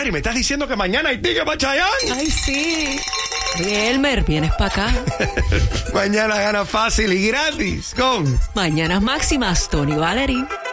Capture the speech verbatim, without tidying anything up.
Valerie, me estás diciendo que mañana hay ticket para Chayanne. Ay, sí. Elmer, vienes para acá. Mañana gana fácil y gratis con Mañanas Máximas, Tony Valerie.